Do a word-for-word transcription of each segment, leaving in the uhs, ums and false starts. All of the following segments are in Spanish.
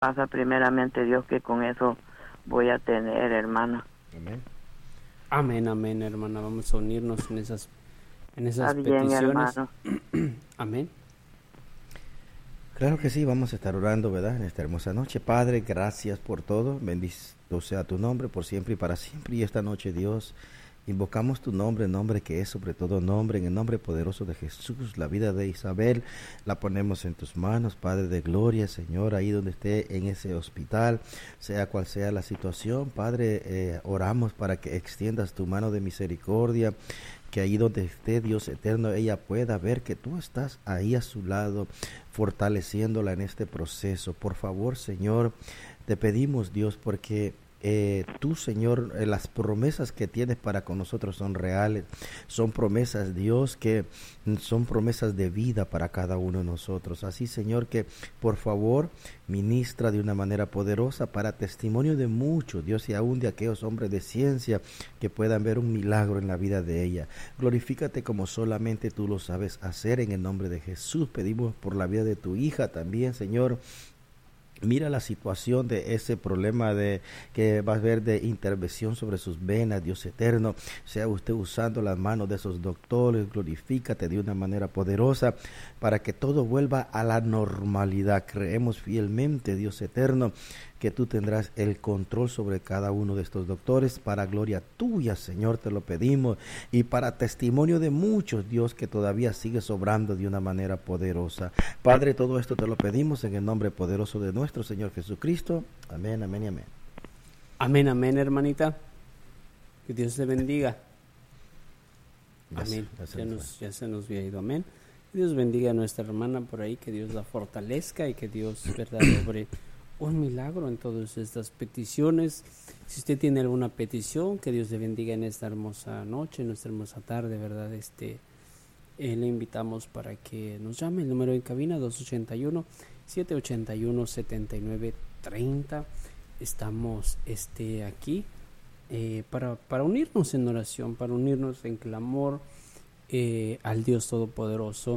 pasa primeramente Dios, que con eso voy a tener, hermana. Amén. Amén, amén, hermana. Vamos a unirnos en esas, en esas Está bien, peticiones. hermano. Amén. Claro que sí, vamos a estar orando, ¿verdad? En esta hermosa noche. Padre, gracias por todo. Bendito sea tu nombre por siempre y para siempre. Y esta noche, Dios, invocamos tu nombre, nombre que es sobre todo nombre, en el nombre poderoso de Jesús. La vida de Isabel la ponemos en tus manos, Padre de gloria, Señor, ahí donde esté en ese hospital, sea cual sea la situación, Padre, eh, oramos para que extiendas tu mano de misericordia, que ahí donde esté, Dios eterno, ella pueda ver que tú estás ahí a su lado, fortaleciéndola en este proceso. Por favor, Señor, te pedimos, Dios, porque Eh, tú, Señor, eh, las promesas que tienes para con nosotros son reales, son promesas, Dios, que son promesas de vida para cada uno de nosotros. Así, Señor, que por favor ministra de una manera poderosa para testimonio de muchos, Dios, y aún de aquellos hombres de ciencia que puedan ver un milagro en la vida de ella. Glorifícate como solamente tú lo sabes hacer, en el nombre de Jesús. Pedimos por la vida de tu hija también, Señor. Mira la situación de ese problema de que va a haber de intervención sobre sus venas, Dios eterno. Sea usted usando las manos de esos doctores, glorifícate de una manera poderosa para que todo vuelva a la normalidad. Creemos fielmente, Dios eterno, que tú tendrás el control sobre cada uno de estos doctores, para gloria tuya, Señor, te lo pedimos, y para testimonio de muchos, Dios, que todavía sigue sobrando de una manera poderosa. Padre, todo esto te lo pedimos en el nombre poderoso de nuestro Señor Jesucristo. Amén, amén y amén. Amén, amén, hermanita. Que Dios te bendiga. Amén. Ya se, Ya, ya nos, ya se nos había ido, amén. Dios bendiga a nuestra hermana por ahí, que Dios la fortalezca y que Dios, verdad, obre un milagro en todas estas peticiones. Si usted tiene alguna petición, que Dios le bendiga en esta hermosa noche, en esta hermosa tarde, verdad, este eh, le invitamos para que nos llame. El número en cabina dos ochenta y uno, siete ochenta y uno, setenta y nueve treinta. Estamos este aquí eh, para, para unirnos en oración, para unirnos en clamor eh, al Dios Todopoderoso.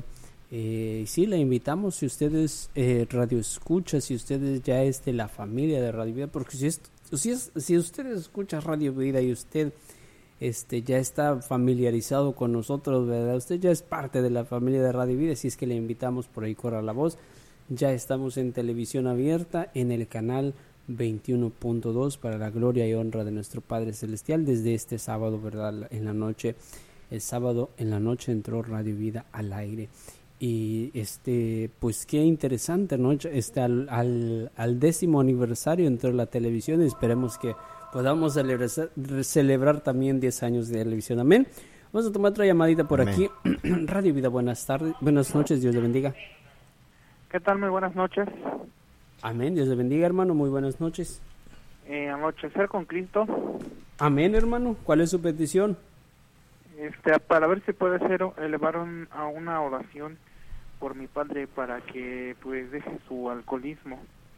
Eh, sí, le invitamos, si ustedes eh, radio escucha, si ustedes ya es de la familia de Radio Vida, porque si, es, si, es, si ustedes escuchan Radio Vida y usted este ya está familiarizado con nosotros, ¿verdad? Usted ya es parte de la familia de Radio Vida, si es que le invitamos, por ahí corra la voz. Ya estamos en televisión abierta en el canal veintiuno punto dos para la gloria y honra de nuestro Padre Celestial. Desde este sábado, ¿verdad? En la noche, el sábado en la noche entró Radio Vida al aire. Y este, pues qué interesante, ¿no? Este, al, al, al décimo aniversario entró la televisión, y esperemos que podamos celebrar, celebrar también diez años de televisión. Amén. Vamos a tomar otra llamadita por Amén. Aquí. Radio Vida, buenas tardes, buenas noches, Dios le bendiga. ¿Qué tal? Muy buenas noches. Amén, Dios le bendiga, hermano, muy buenas noches. Eh, anochecer con Cristo. Amén, hermano. ¿Cuál es su petición? Este, para ver si puede ser elevar un, a una oración por mi padre para que pues deje su alcoholismo,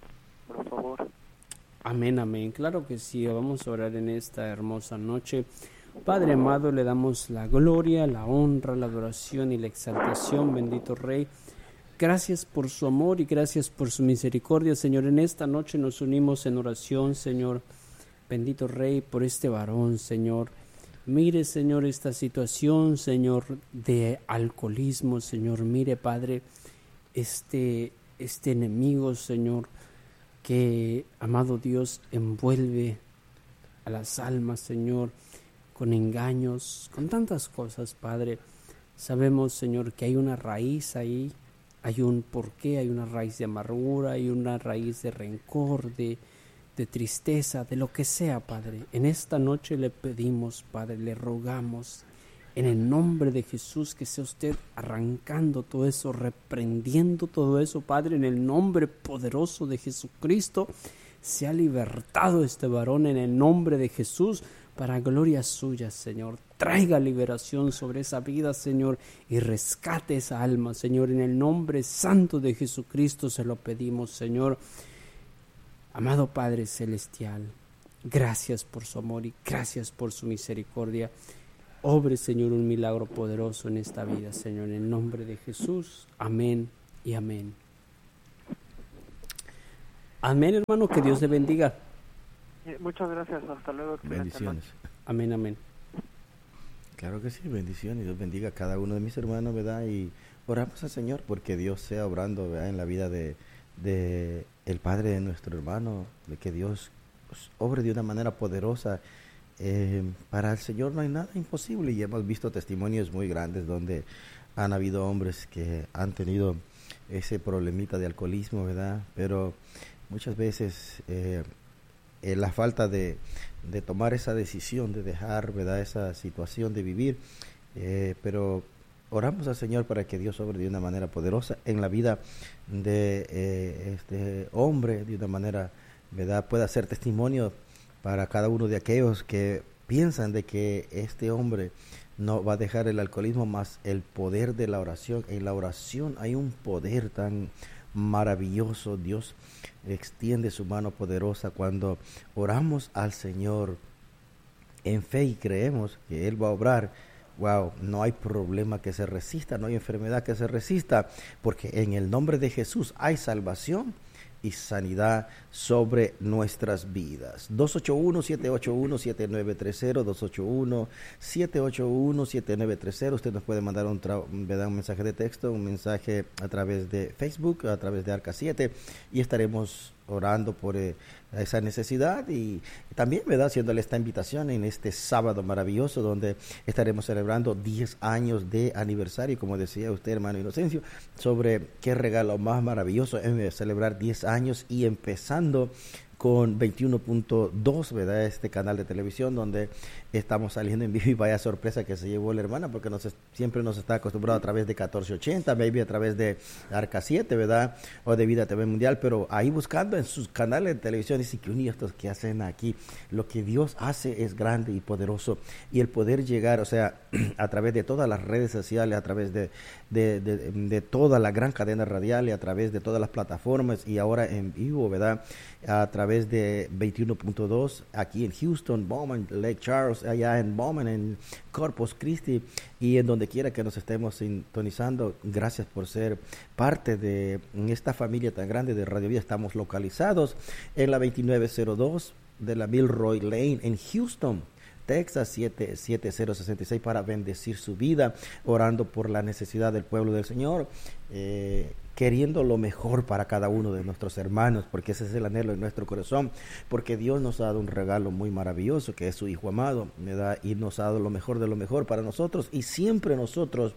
por favor. Amén, amén. Claro que sí, vamos a orar en esta hermosa noche. Padre amado, le damos la gloria, la honra, la adoración y la exaltación, bendito Rey. Gracias por su amor y gracias por su misericordia, Señor. En esta noche nos unimos en oración, Señor. Bendito Rey, por este varón, Señor. Mire, Señor, esta situación, Señor, de alcoholismo, Señor. Mire, Padre, este, este enemigo, Señor, que, amado Dios, envuelve a las almas, Señor, con engaños, con tantas cosas, Padre. Sabemos, Señor, que hay una raíz ahí, hay un porqué, hay una raíz de amargura, hay una raíz de rencor, de de tristeza, de lo que sea, Padre. En esta noche le pedimos, Padre, le rogamos, en el nombre de Jesús, que sea usted arrancando todo eso, reprendiendo todo eso, Padre, en el nombre poderoso de Jesucristo, sea libertado este varón en el nombre de Jesús, para gloria suya, Señor. Traiga liberación sobre esa vida, Señor, y rescate esa alma, Señor, en el nombre santo de Jesucristo se lo pedimos, Señor. Amado Padre Celestial, gracias por su amor y gracias por su misericordia. Obre, Señor, un milagro poderoso en esta vida, Señor, en el nombre de Jesús. Amén y amén. Amén, hermano, que Dios le bendiga. Muchas gracias, hasta luego. Bendiciones. Amén, amén. Claro que sí, bendiciones. Dios bendiga a cada uno de mis hermanos, ¿verdad? Y oramos al Señor porque Dios sea obrando, ¿verdad?, en la vida de, de el padre de nuestro hermano, de que Dios pues, obre de una manera poderosa. Eh, para el Señor no hay nada imposible y hemos visto testimonios muy grandes donde han habido hombres que han tenido ese problemita de alcoholismo, ¿verdad? Pero muchas veces eh, eh, la falta de, de tomar esa decisión, de dejar, ¿verdad?, esa situación de vivir, eh, pero oramos al Señor para que Dios obre de una manera poderosa en la vida de eh, este hombre, de una manera, ¿verdad?, pueda ser testimonio para cada uno de aquellos que piensan de que este hombre no va a dejar el alcoholismo, más el poder de la oración. En la oración hay un poder tan maravilloso. Dios extiende su mano poderosa cuando oramos al Señor en fe y creemos que Él va a obrar. Wow, no hay problema que se resista, no hay enfermedad que se resista, porque en el nombre de Jesús hay salvación y sanidad sobre nuestras vidas. dos ocho uno, siete ocho uno, siete nueve tres cero, dos ocho uno, siete ocho uno, siete nueve tres cero. Usted nos puede mandar un, tra- un mensaje de texto, un mensaje a través de Facebook, a través de Arca siete, y estaremos orando por eh, esa necesidad y también, ¿verdad?, haciéndole esta invitación en este sábado maravilloso donde estaremos celebrando diez años de aniversario, como decía usted, hermano Inocencio, sobre qué regalo más maravilloso es celebrar diez años y empezando con veintiuno punto dos, ¿verdad?, este canal de televisión donde estamos saliendo en vivo, y vaya sorpresa que se llevó la hermana, porque nos, siempre nos está acostumbrado a través de catorce ochenta, maybe a través de Arca siete, ¿verdad?, o de Vida T V Mundial, pero ahí buscando en sus canales de televisión, dice que uní estos que hacen aquí, lo que Dios hace es grande y poderoso, y el poder llegar, o sea, a través de todas las redes sociales, a través de, de, de, de toda la gran cadena radial, y a través de todas las plataformas, y ahora en vivo, ¿verdad?, a través de veintiuno punto dos aquí en Houston, Bowman, Lake Charles, allá en Bowman, en Corpus Christi, y en donde quiera que nos estemos sintonizando. Gracias por ser parte de esta familia tan grande de Radio Vida. Estamos localizados en la veintinueve cero dos de la Milroy Lane en Houston, Texas, siete siete cero seis seis, para bendecir su vida, orando por la necesidad del pueblo del Señor, eh, queriendo lo mejor para cada uno de nuestros hermanos, porque ese es el anhelo de nuestro corazón, porque Dios nos ha dado un regalo muy maravilloso, que es su Hijo amado, ¿verdad?, y nos ha dado lo mejor de lo mejor para nosotros, y siempre nosotros,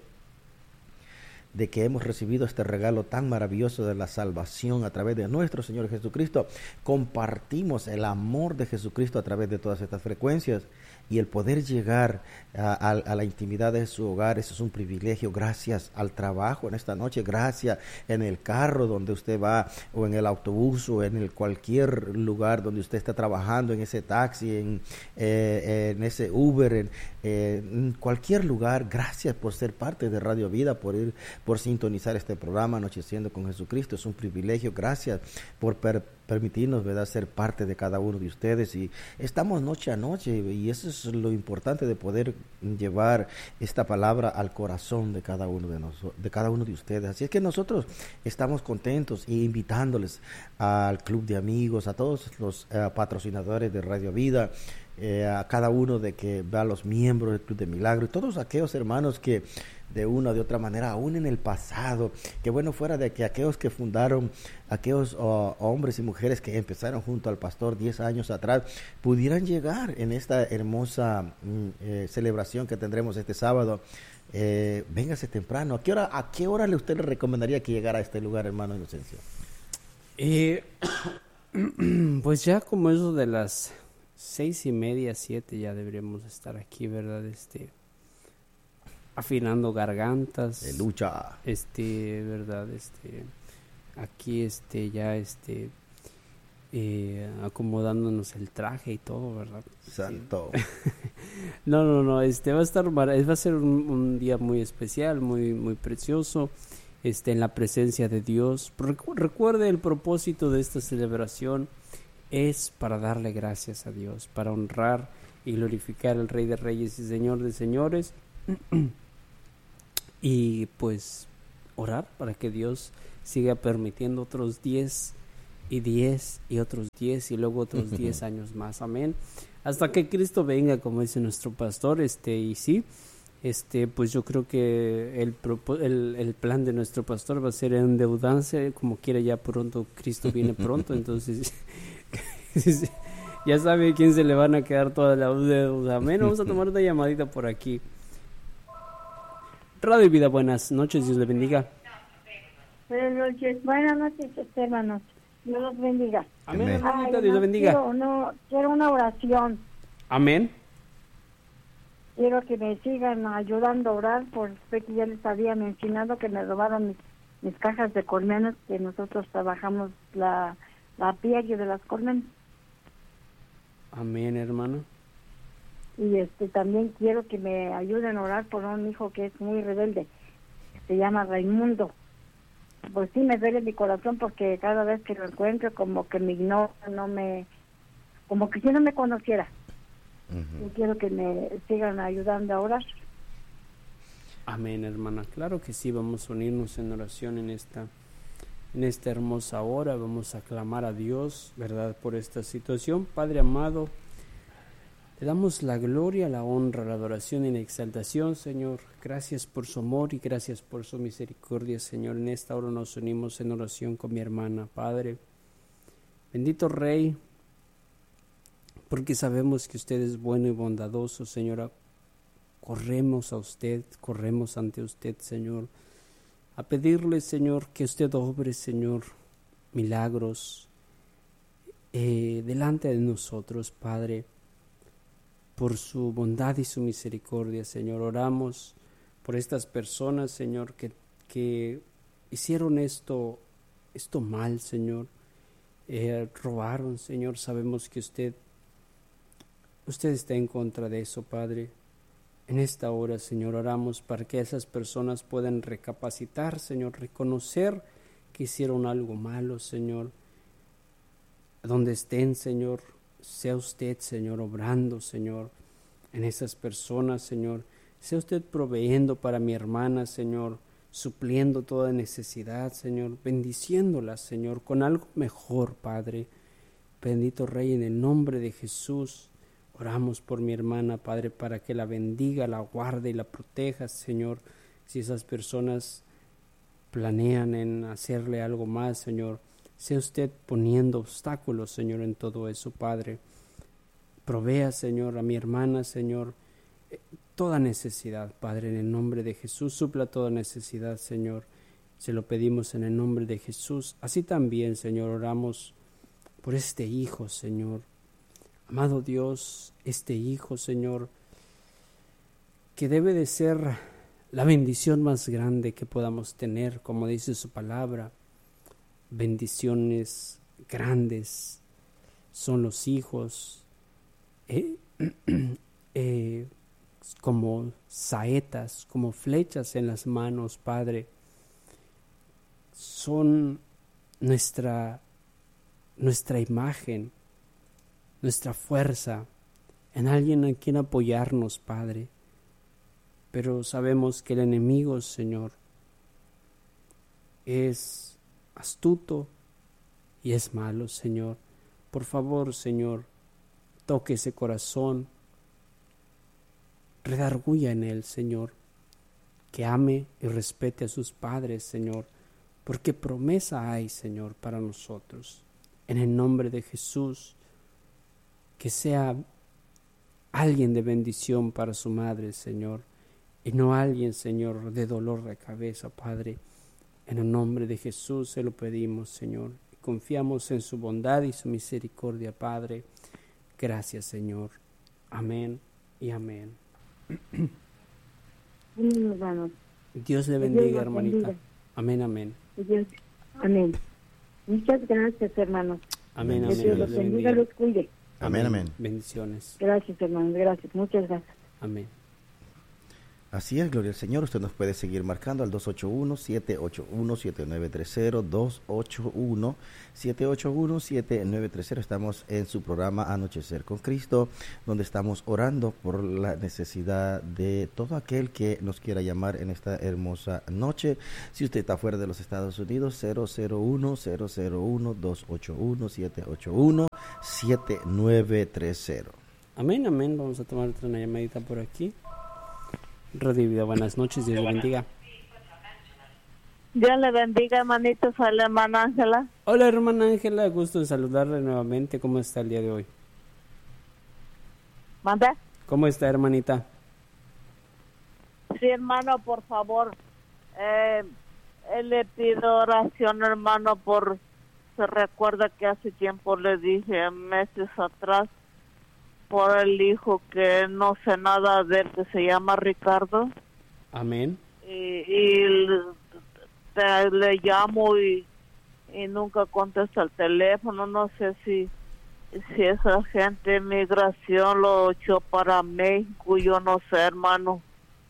de que hemos recibido este regalo tan maravilloso de la salvación a través de nuestro Señor Jesucristo, compartimos el amor de Jesucristo a través de todas estas frecuencias, y el poder llegar a, a, a la intimidad de su hogar, eso es un privilegio. Gracias al trabajo en esta noche, gracias en el carro donde usted va, o en el autobús, o en el cualquier lugar donde usted está trabajando, en ese taxi, en, eh, en ese Uber, en, eh, en cualquier lugar. Gracias por ser parte de Radio Vida, por ir, por sintonizar este programa Anocheciendo con Jesucristo. Es un privilegio. Gracias por per, permitirnos, ¿verdad?, ser parte de cada uno de ustedes, y estamos noche a noche, y eso es lo importante, de poder llevar esta palabra al corazón de cada uno de nosotros, de cada uno de ustedes. Así es que nosotros estamos contentos e invitándoles al club de amigos, a todos los uh, patrocinadores de Radio Vida, eh, a cada uno de que va a los miembros del Club de Milagro, y todos aquellos hermanos que de una o de otra manera, aún en el pasado, que bueno fuera de que aquellos que fundaron, aquellos uh, hombres y mujeres que empezaron junto al pastor diez años atrás, pudieran llegar en esta hermosa mm, eh, celebración que tendremos este sábado. Eh, véngase temprano. ¿A qué hora, a qué hora le usted le recomendaría que llegara a este lugar, hermano Inocencio? Eh, pues ya como eso de las seis y media, siete, ya deberíamos estar aquí, ¿verdad? Este... afinando gargantas, de lucha, este, verdad, este, aquí, este, ya, este, eh, acomodándonos el traje y todo, verdad. Santo. Sí. no, no, no, este, va a estar, va a ser un, un día muy especial, muy, muy precioso, este, en la presencia de Dios. Recu- recuerde, el propósito de esta celebración es para darle gracias a Dios, para honrar y glorificar al Rey de Reyes y Señor de Señores. Y pues orar para que Dios siga permitiendo otros diez y diez y otros diez y luego otros diez años más, amén, hasta que Cristo venga, como dice nuestro pastor, este, y sí, este, pues yo creo que el, el, el plan de nuestro pastor va a ser endeudarse, como quiera ya pronto, Cristo viene pronto, entonces ya sabe quién se le van a quedar todas las deudas, amén. Vamos a tomar una llamadita por aquí. Radio Vida, buenas noches, Dios le bendiga. Buenas noches, buenas noches, hermanos. Dios los bendiga. Amén, Amén. hermanita, Ay, Dios le no, bendiga. Quiero, no, quiero una oración. Amén. Quiero que me sigan ayudando a orar, porque ya les había mencionado que me robaron mis, mis cajas de colmenas, que nosotros trabajamos la, la piel de las colmenas. Amén, hermano. Y este también quiero que me ayuden a orar por un hijo que es muy rebelde, se llama Raimundo. Pues sí, me duele mi corazón porque cada vez que lo encuentro como que me ignora, no me, como que si no me conociera. Uh-huh. Y quiero que me sigan ayudando a orar. Amén, hermana. Claro que sí, vamos a unirnos en oración en esta, en esta hermosa hora. Vamos a clamar a Dios, ¿verdad?, por esta situación. Padre amado, le damos la gloria, la honra, la adoración y la exaltación, Señor. Gracias por su amor y gracias por su misericordia, Señor. En esta hora nos unimos en oración con mi hermana, Padre. Bendito Rey, porque sabemos que usted es bueno y bondadoso, Señora. Corremos a usted, corremos ante usted, Señor, a pedirle, Señor, que usted obre, Señor, milagros eh, delante de nosotros, Padre. Por su bondad y su misericordia, Señor, oramos por estas personas, Señor, que, que hicieron esto, esto mal, Señor, eh, robaron, Señor. Sabemos que usted, usted está en contra de eso, Padre. En esta hora, Señor, oramos para que esas personas puedan recapacitar, Señor, reconocer que hicieron algo malo, Señor. Donde estén, Señor, sea usted, Señor, obrando, Señor, en esas personas, Señor. Sea usted proveyendo para mi hermana, Señor, supliendo toda necesidad, Señor, bendiciéndola, Señor, con algo mejor, Padre. Bendito Rey, en el nombre de Jesús, oramos por mi hermana, Padre, para que la bendiga, la guarde y la proteja, Señor. Si esas personas planean en hacerle algo más, Señor, sea usted poniendo obstáculos, Señor, en todo eso, Padre. Provea, Señor, a mi hermana, Señor, toda necesidad, Padre, en el nombre de Jesús. Supla toda necesidad, Señor. Se lo pedimos en el nombre de Jesús. Así también, Señor, oramos por este hijo, Señor. Amado Dios, este hijo, Señor, que debe de ser la bendición más grande que podamos tener, como dice su palabra. Bendiciones grandes son los hijos, eh, eh, como saetas, como flechas en las manos, Padre. Son nuestra, nuestra imagen, nuestra fuerza, en alguien a quien apoyarnos, Padre. Pero sabemos que el enemigo, Señor, es astuto y es malo, Señor. Por favor, Señor, toque ese corazón, redarguya en él, Señor, que ame y respete a sus padres, Señor, porque promesa hay, Señor, para nosotros. En el nombre de Jesús, que sea alguien de bendición para su madre, Señor, y no alguien, Señor, de dolor de cabeza, Padre. En el nombre de Jesús se lo pedimos, Señor. Confiamos en su bondad y su misericordia, Padre. Gracias, Señor. Amén y amén. Dios le bendiga, Dios hermanita. Bendiga. Amén, amén. Dios, amén. Muchas gracias, hermanos. Amén, amén. Que Dios los bendiga, los cuide. Amén, amén. Bendiciones. Gracias, hermanos. Gracias. Muchas gracias. Amén. Así es, gloria al Señor. Usted nos puede seguir marcando al dos ocho uno, siete ocho uno, siete nueve tres cero, dos ocho uno, siete ocho uno, siete nueve tres cero. Estamos en su programa Anochecer con Cristo, donde estamos orando por la necesidad de todo aquel que nos quiera llamar en esta hermosa noche. Si usted está fuera de los Estados Unidos, cero cero uno, cero cero uno, dos ocho uno, siete ocho uno, siete nueve tres cero. Amén, amén. Vamos a tomar otra llamadita por aquí. Radio Vida, buenas noches, Dios le bendiga. Dios le bendiga, hermanito, soy la hermana Ángela. Hola, hermana Ángela, gusto en saludarle nuevamente. ¿Cómo está el día de hoy? ¿Manda? ¿Cómo está, hermanita? Sí, hermano, por favor, eh, le pido oración, hermano, por... Se recuerda que hace tiempo le dije, meses atrás, por el hijo que no sé nada de él, que se llama Ricardo. Amén. Y, y te, le llamo y, y nunca contesta el teléfono. No sé si si esa gente de migración lo echó para México. Yo no sé, hermano.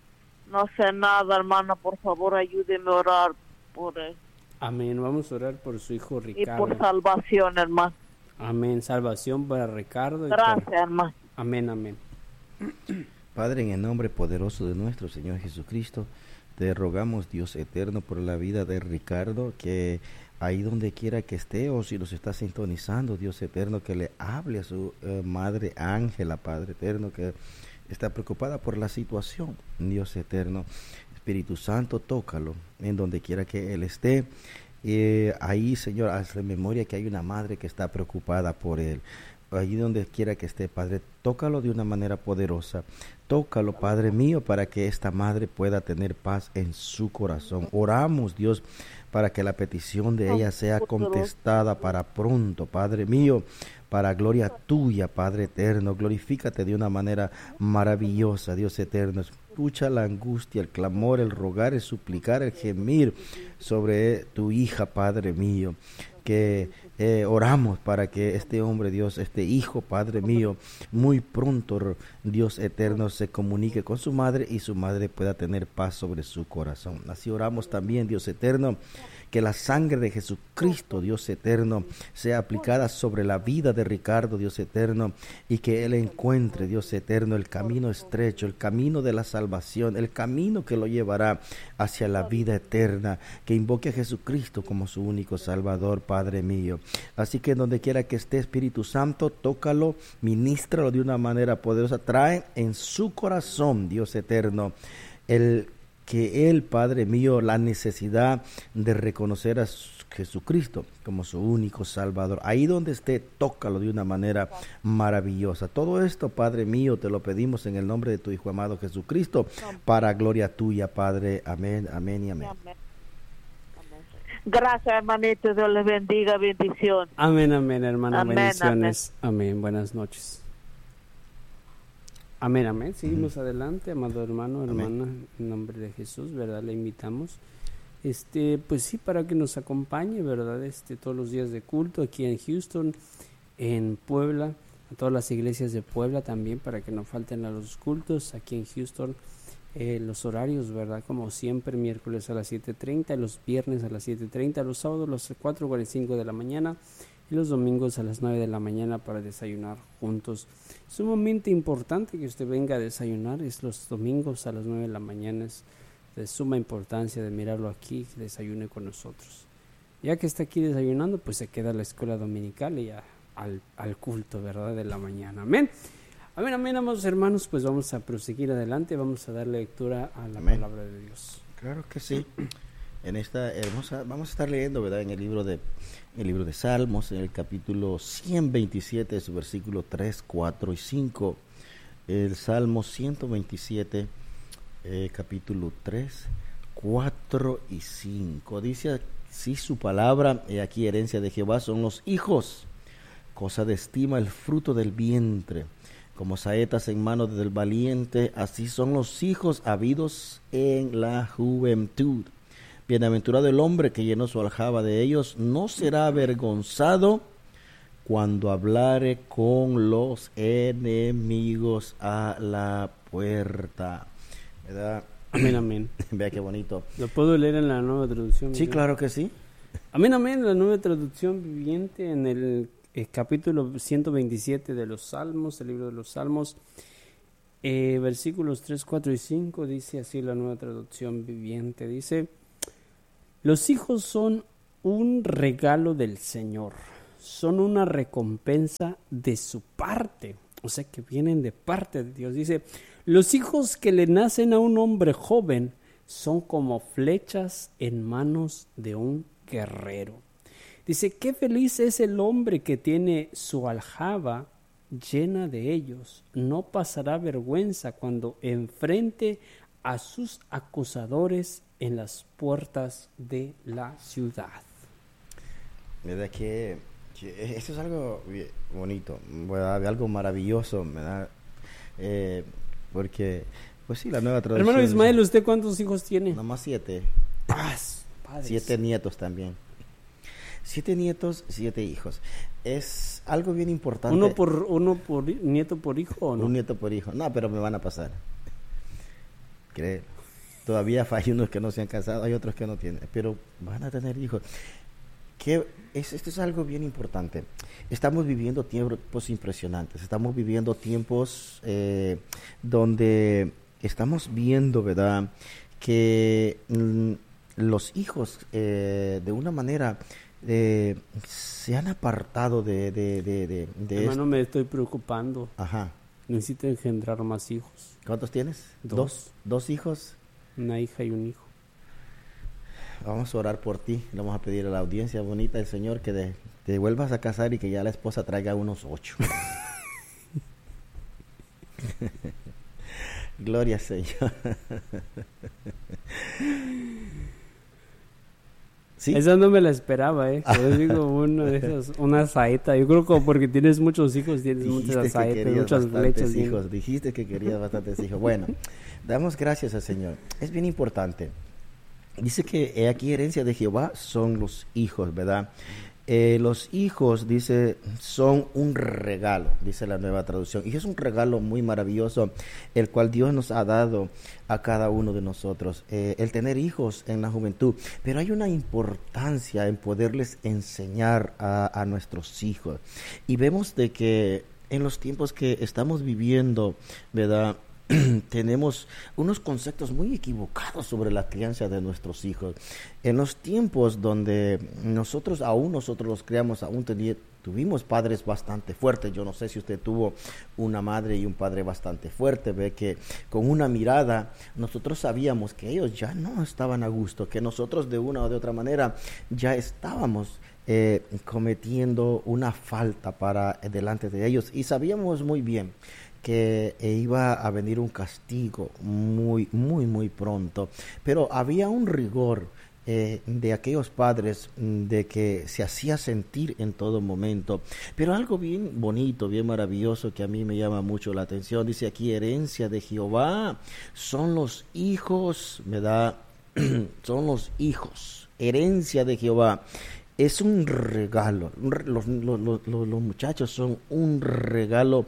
No sé nada, hermano. Por favor, ayúdeme a orar por él. Amén. Vamos a orar por su hijo Ricardo. Y por salvación, hermano. Amén. Salvación para Ricardo. Y Gracias, para... hermano. Amén, amén. Padre, en el nombre poderoso de nuestro Señor Jesucristo, te rogamos, Dios eterno, por la vida de Ricardo, que ahí donde quiera que esté, o si nos está sintonizando, Dios eterno, que le hable a su eh, madre Ángela, Padre eterno, que está preocupada por la situación. Dios eterno, Espíritu Santo, tócalo en donde quiera que él esté. Eh, ahí, Señor, hazle memoria que hay una madre que está preocupada por él. Allí donde quiera que esté, Padre, tócalo de una manera poderosa. Tócalo, Padre mío, para que esta madre pueda tener paz en su corazón. Oramos, Dios, para que la petición de ella sea contestada para pronto, Padre mío, para gloria tuya, Padre eterno. Glorifícate de una manera maravillosa, Dios eterno. Escucha la angustia, el clamor, el rogar, el suplicar, el gemir sobre tu hija, Padre mío. Que eh, oramos para que este hombre, Dios, este hijo, Padre mío, muy pronto, Dios eterno, se comunique con su madre y su madre pueda tener paz sobre su corazón. Así oramos también, Dios eterno, que la sangre de Jesucristo, Dios eterno, sea aplicada sobre la vida de Ricardo, Dios eterno, y que él encuentre, Dios eterno, el camino estrecho, el camino de la salvación, el camino que lo llevará hacia la vida eterna, que invoque a Jesucristo como su único Salvador, Padre mío. Así que donde quiera que esté, Espíritu Santo, tócalo, ministralo de una manera poderosa, trae en su corazón, Dios eterno, el que él, Padre mío, la necesidad de reconocer a Jesucristo como su único Salvador. Ahí donde esté, tócalo de una manera maravillosa. Todo esto, Padre mío, te lo pedimos en el nombre de tu Hijo amado Jesucristo, para gloria tuya, Padre. Amén, amén y amén. Gracias, hermanito. Dios les bendiga. Bendición. Amén, amén, hermana. Amén, bendiciones. Amén. amén. Buenas noches. Amén, amén. Seguimos uh-huh. adelante, amado hermano, hermana, amén. En nombre de Jesús, ¿verdad? Le invitamos, este, pues sí, para que nos acompañe, ¿verdad? Este, todos los días de culto aquí en Houston, en Puebla, a todas las iglesias de Puebla también, para que no falten a los cultos aquí en Houston. Eh, los horarios, ¿verdad? Como siempre, miércoles a las siete treinta, los viernes a las siete treinta, los sábados a las cuatro cuarenta y cinco de la mañana y los domingos a las nueve de la mañana para desayunar juntos. Sumamente importante que usted venga a desayunar, es los domingos a las nueve de la mañana, es de suma importancia de mirarlo aquí, que desayune con nosotros. Ya que está aquí desayunando, pues se queda a la escuela dominical y a, al, al culto, ¿verdad? De la mañana. Amén. Amén, amén, amados hermanos, pues vamos a proseguir adelante, vamos a dar lectura a la amén. Palabra de Dios. Claro que sí. En esta hermosa, vamos a estar leyendo, ¿verdad? En el libro de el libro de Salmos, en el capítulo ciento veintisiete, su versículo tres, cuatro y cinco. El Salmo ciento veintisiete, eh, capítulo tres, cuatro y cinco. Dice así su palabra: he aquí herencia de Jehová son los hijos, cosa de estima el fruto del vientre. Como saetas en manos del valiente, así son los hijos habidos en la juventud. Bienaventurado el hombre que llenó su aljaba de ellos, no será avergonzado cuando hablare con los enemigos a la puerta. ¿Verdad? Amén, amén. Vea qué bonito. ¿Lo puedo leer en la nueva traducción? Sí, claro que sí. Amén, amén. La nueva traducción viviente en el, el capítulo ciento veintisiete de los Salmos, el libro de los Salmos, eh, versículos tres, cuatro y cinco, dice así la nueva traducción viviente. Dice, los hijos son un regalo del Señor, son una recompensa de su parte, o sea que vienen de parte de Dios. Dice, los hijos que le nacen a un hombre joven son como flechas en manos de un guerrero. Dice, qué feliz es el hombre que tiene su aljaba llena de ellos. No pasará vergüenza cuando enfrente a sus acusadores en las puertas de la ciudad. ¿Verdad que, que esto es algo bonito, ¿verdad? Algo maravilloso, ¿verdad? Eh, porque, pues sí, la nueva traducción. Hermano Ismael, ¿usted cuántos hijos tiene? Nomás siete. Ah, padres. Siete nietos también. Siete nietos, siete hijos. Es algo bien importante. ¿Uno por uno por nieto por hijo o no? Un nieto por hijo. No, pero me van a pasar. Créelo. Todavía hay unos que no se han casado, hay otros que no tienen, pero van a tener hijos. Que es, esto es algo bien importante. Estamos viviendo tiempos impresionantes. Estamos viviendo tiempos eh, donde estamos viendo, ¿verdad?, que mm, los hijos eh, de una manera eh, se han apartado de, de, de, de, de Hermano, me estoy preocupando. Ajá. Necesito engendrar más hijos. ¿Cuántos tienes? Dos. Dos, dos hijos. Una hija y un hijo. Vamos a orar por ti. Le vamos a pedir a la audiencia bonita del Señor que de, te vuelvas a casar y que ya la esposa traiga unos ocho. Gloria al Señor. ¿Sí? Esa no me la esperaba, ¿eh? Yo digo una de esas, una saeta. Yo creo que porque tienes muchos hijos, tienes Dijiste muchas que saetas, querías muchas bastantes flechas. bien. hijos. Dijiste que querías bastantes hijos. Bueno, damos gracias al Señor. Es bien importante. Dice que he aquí herencia de Jehová son los hijos, ¿verdad? Eh, los hijos, dice, son un regalo, dice la nueva traducción. Y es un regalo muy maravilloso, el cual Dios nos ha dado a cada uno de nosotros. Eh, el tener hijos en la juventud. Pero hay una importancia en poderles enseñar a, a nuestros hijos. Y vemos de que en los tiempos que estamos viviendo, ¿verdad?, tenemos unos conceptos muy equivocados sobre la crianza de nuestros hijos. En los tiempos donde nosotros, aún nosotros los criamos, aún teni- tuvimos padres bastante fuertes. Yo no sé si usted tuvo una madre y un padre bastante fuerte. Ve que con una mirada nosotros sabíamos que ellos ya no estaban a gusto, que nosotros de una o de otra manera ya estábamos eh, cometiendo una falta para eh, delante de ellos, y sabíamos muy bien que iba a venir un castigo muy, muy, muy pronto. Pero había un rigor eh, de aquellos padres de que se hacía sentir en todo momento. Pero algo bien bonito, bien maravilloso que a mí me llama mucho la atención. Dice aquí, herencia de Jehová son los hijos, ¿verdad? Son los hijos, herencia de Jehová. Es un regalo. Los, los, los, los muchachos son un regalo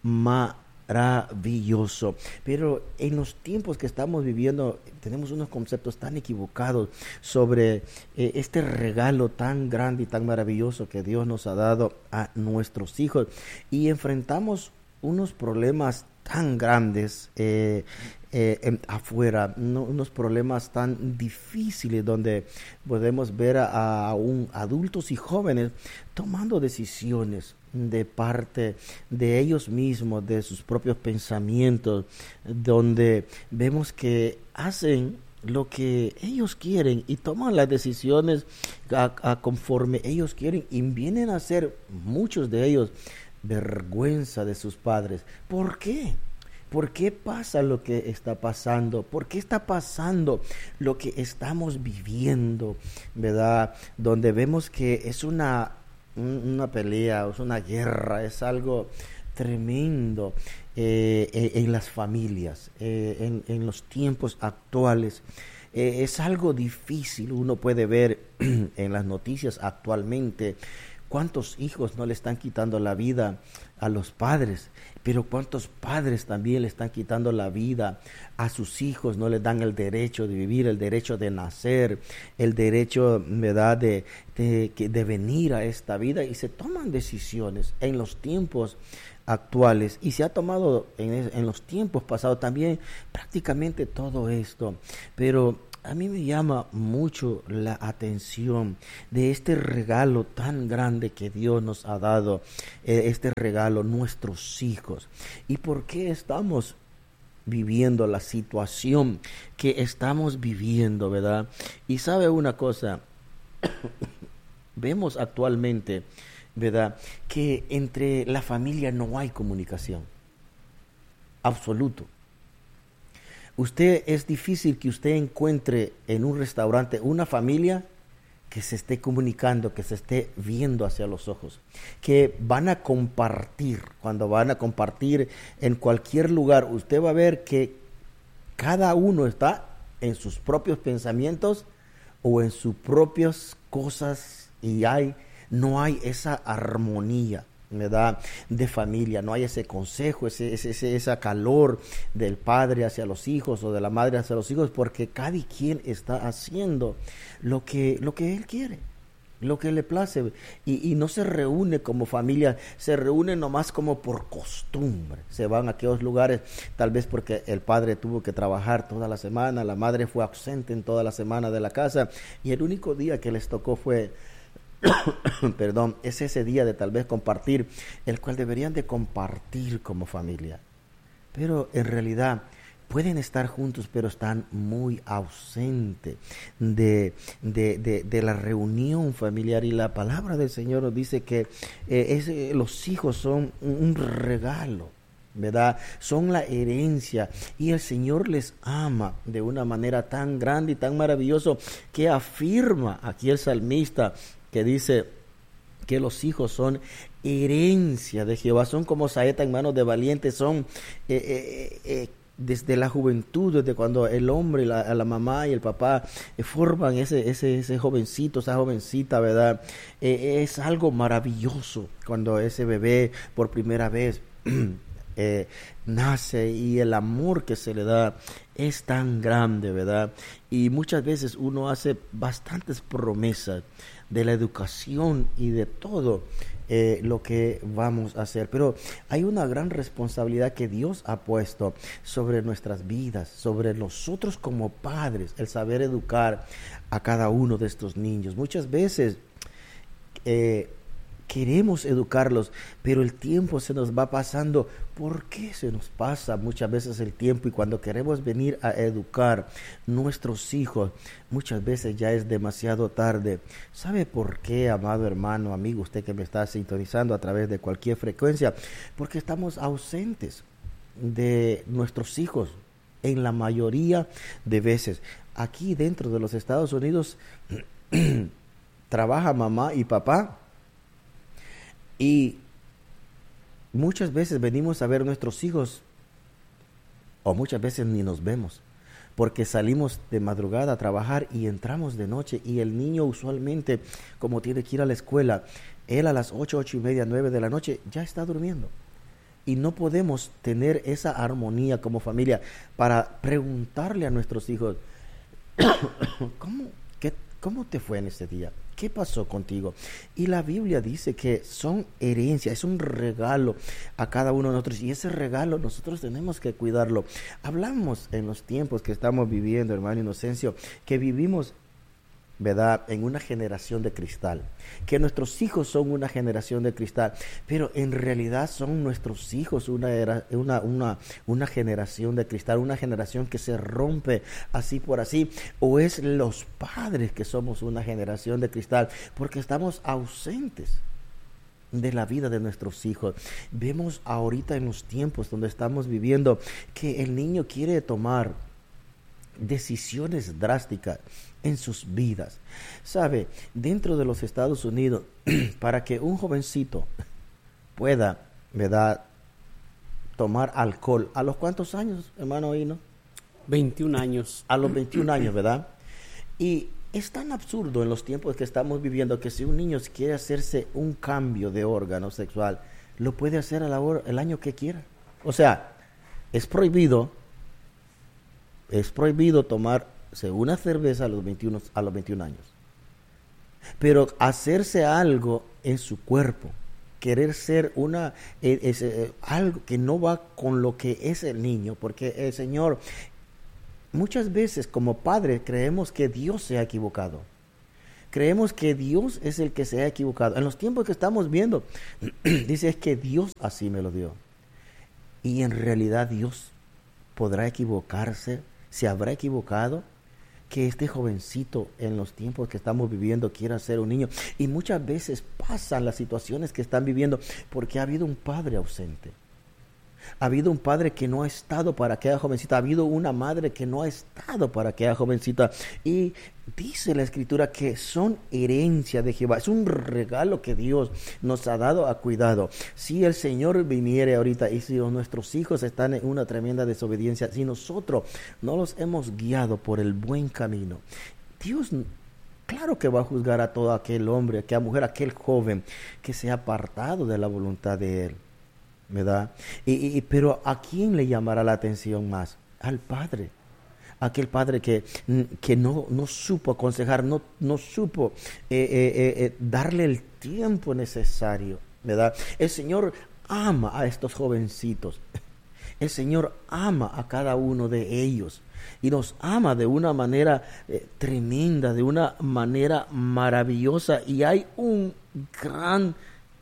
maravilloso. Pero en los tiempos que estamos viviendo tenemos unos conceptos tan equivocados sobre eh, este regalo tan grande y tan maravilloso que Dios nos ha dado a nuestros hijos, y enfrentamos unos problemas tan grandes eh, eh, en, afuera, no, unos problemas tan difíciles donde podemos ver a, a un, adultos y jóvenes tomando decisiones de parte de ellos mismos, de sus propios pensamientos, donde vemos que hacen lo que ellos quieren y toman las decisiones a, a conforme ellos quieren, y vienen a ser muchos de ellos vergüenza de sus padres. ¿Por qué? ¿Por qué pasa lo que está pasando? ¿Por qué está pasando lo que estamos viviendo, verdad? Donde vemos que es una, una pelea, es una guerra, es algo tremendo eh, en, en las familias, eh, en, en los tiempos actuales. Eh, es algo difícil. Uno puede ver en las noticias actualmente ¿Cuántos hijos no le están quitando la vida a los padres? Pero ¿cuántos padres también le están quitando la vida a sus hijos? No les dan el derecho de vivir, el derecho de nacer, el derecho, ¿verdad?, de, de, de venir a esta vida, y se toman decisiones en los tiempos actuales, y se ha tomado en, en los tiempos pasados también prácticamente todo esto. Pero a mí me llama mucho la atención de este regalo tan grande que Dios nos ha dado, eh, este regalo, nuestros hijos. ¿Y por qué estamos viviendo la situación que estamos viviendo, verdad? Y sabe una cosa, vemos actualmente, ¿verdad?, que entre la familia no hay comunicación, absoluto. Usted, es difícil que usted encuentre en un restaurante una familia que se esté comunicando, que se esté viendo hacia los ojos, que van a compartir. Cuando van a compartir en cualquier lugar, usted va a ver que cada uno está en sus propios pensamientos o en sus propias cosas, y hay, no hay esa armonía, ¿verdad?, de familia. No hay ese consejo, ese, ese, ese, ese calor del padre hacia los hijos o de la madre hacia los hijos, porque cada quien está haciendo lo que, lo que él quiere, lo que le place, y, y no se reúne como familia, se reúne nomás como por costumbre. Se van a aquellos lugares tal vez porque el padre tuvo que trabajar toda la semana, la madre fue ausente en toda la semana de la casa, y el único día que les tocó fue perdón, es ese día de tal vez compartir, el cual deberían de compartir como familia. Pero en realidad pueden estar juntos, pero están muy ausentes de, de, de, de la reunión familiar. Y la palabra del Señor nos dice que eh, es, eh, los hijos son un, un regalo, ¿verdad? Son la herencia, y el Señor les ama de una manera tan grande y tan maravillosa, que afirma aquí el salmista, que dice que los hijos son herencia de Jehová, son como saeta en manos de valientes, son eh, eh, eh, desde la juventud, desde cuando el hombre, la, la mamá y el papá eh, forman ese, ese, ese jovencito, esa jovencita, ¿verdad? Eh, es algo maravilloso cuando ese bebé por primera vez eh, nace, y el amor que se le da es tan grande, ¿verdad? Y muchas veces uno hace bastantes promesas de la educación y de todo eh, lo que vamos a hacer, pero hay una gran responsabilidad que Dios ha puesto sobre nuestras vidas, sobre nosotros como padres, el saber educar a cada uno de estos niños. Muchas veces eh, queremos educarlos, pero el tiempo se nos va pasando. ¿Por qué se nos pasa muchas veces el tiempo? Y cuando queremos venir a educar nuestros hijos, muchas veces ya es demasiado tarde. ¿Sabe por qué, amado hermano, amigo, usted que me está sintonizando a través de cualquier frecuencia? Porque estamos ausentes de nuestros hijos en la mayoría de veces. Aquí dentro de los Estados Unidos trabaja mamá y papá, y muchas veces venimos a ver a nuestros hijos, o muchas veces ni nos vemos, porque salimos de madrugada a trabajar y entramos de noche, y el niño usualmente, como tiene que ir a la escuela, él a las ocho, ocho y media, nueve de la noche ya está durmiendo. Y no podemos tener esa armonía como familia para preguntarle a nuestros hijos, ¿cómo, qué, ¿cómo te fue en este día? ¿Qué pasó contigo? Y la Biblia dice que son herencia, es un regalo a cada uno de nosotros, y ese regalo nosotros tenemos que cuidarlo. Hablamos en los tiempos que estamos viviendo, hermano Inocencio, que vivimos, ¿verdad?, en una generación de cristal, que nuestros hijos son una generación de cristal, pero en realidad son nuestros hijos una, era, una, una, una generación de cristal, una generación que se rompe así por así, o es los padres que somos una generación de cristal, porque estamos ausentes de la vida de nuestros hijos. Vemos ahorita en los tiempos donde estamos viviendo que el niño quiere tomar decisiones drásticas en sus vidas. Sabe, dentro de los Estados Unidos, para que un jovencito pueda, ¿verdad?, tomar alcohol, ¿a los cuántos años, hermano Hino? veintiún años. A los veintiún años, ¿verdad? Y Es tan absurdo en los tiempos que estamos viviendo que si un niño quiere hacerse un cambio de órgano sexual, lo puede hacer a la hora, el año que quiera. O sea, es prohibido, es prohibido tomarse una cerveza a los veintiuno, a los veintiún años. Pero hacerse algo en su cuerpo, querer ser una es, es, es, algo que no va con lo que es el niño, porque el Señor, muchas veces como padre creemos que Dios se ha equivocado. Creemos que Dios es el que se ha equivocado. En los tiempos que estamos viendo, dice es que Dios así me lo dio. Y en realidad Dios podrá equivocarse, se habrá equivocado, que este jovencito en los tiempos que estamos viviendo quiera ser un niño. Y muchas veces pasan las situaciones que están viviendo porque ha habido un padre ausente. Ha habido un padre que no ha estado para aquella jovencita. Ha habido una madre que no ha estado para aquella jovencita. Y dice la Escritura que son herencia de Jehová. Es un regalo que Dios nos ha dado a cuidado. Si el Señor viniere ahorita y si nuestros hijos están en una tremenda desobediencia, si nosotros no los hemos guiado por el buen camino, Dios claro que va a juzgar a todo aquel hombre, a aquella mujer, a aquel joven que se ha apartado de la voluntad de Él. ¿Verdad? Y, y, pero ¿a quién le llamará la atención más? Al padre. Aquel padre que, que no, no supo aconsejar, no, no supo eh, eh, eh, darle el tiempo necesario. ¿Verdad? El Señor ama a estos jovencitos. El Señor ama a cada uno de ellos. Y nos ama de una manera eh, tremenda, de una manera maravillosa. Y hay un gran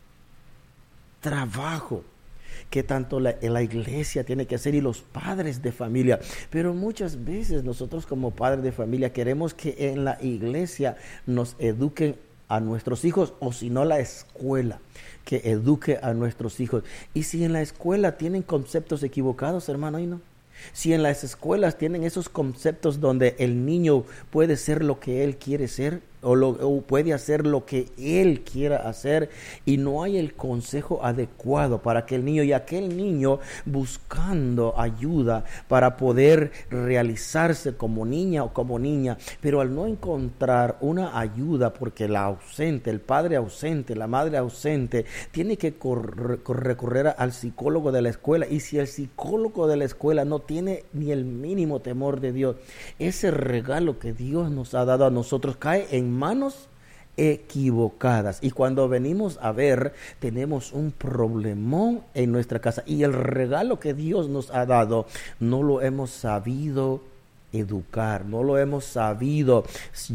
trabajo que tanto la, la iglesia tiene que hacer y los padres de familia. Pero muchas veces nosotros como padres de familia queremos que en la iglesia nos eduquen a nuestros hijos, o si no la escuela que eduque a nuestros hijos. Y si en la escuela tienen conceptos equivocados, hermano, y no. Si en las escuelas tienen esos conceptos donde el niño puede ser lo que él quiere ser, o, lo, o puede hacer lo que él quiera hacer, y no hay el consejo adecuado para que el niño, y aquel niño buscando ayuda para poder realizarse como niña o como niña, pero al no encontrar una ayuda porque la ausente, el padre ausente, la madre ausente, tiene que correr, recurrir al psicólogo de la escuela. Y si el psicólogo de la escuela no tiene ni el mínimo temor de Dios, ese regalo que Dios nos ha dado a nosotros cae en manos equivocadas, y cuando venimos a ver tenemos un problemón en nuestra casa, y el regalo que Dios nos ha dado no lo hemos sabido educar, no lo hemos sabido